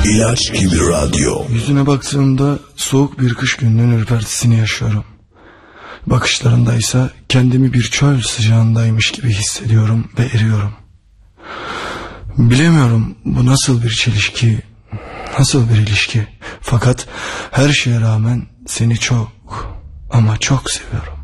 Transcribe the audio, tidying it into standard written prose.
İlaç gibi radyo. Yüzüne baktığımda soğuk bir kış gününün ürpertisini yaşıyorum. Bakışlarındaysa kendimi bir çöl sıcağındaymış gibi hissediyorum ve eriyorum. Bilemiyorum bu nasıl bir çelişki, nasıl bir ilişki. Fakat her şeye rağmen seni çok ama çok seviyorum.